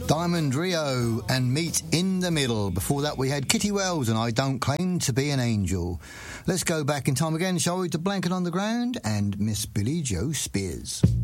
Diamond Rio and Meet in the Middle. Before that we had Kitty Wells and I Don't Claim to Be an Angel. Let's go back in time again, shall we, to Blanket on the Ground and Miss Billie Joe Spears.